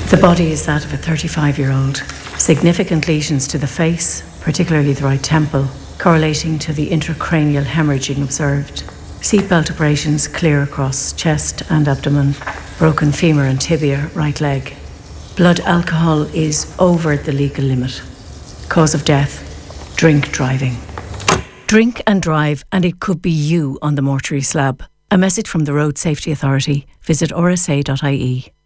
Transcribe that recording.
The body is that of a 35-year-old. Significant lesions to the face, particularly the right temple, correlating to the intracranial hemorrhaging observed. Seatbelt abrasions clear across chest and abdomen, broken femur and tibia, right leg. Blood alcohol is over the legal limit. Cause of death, drink driving. Drink and drive, and it could be you on the mortuary slab. A message from the Road Safety Authority. Visit rsa.ie.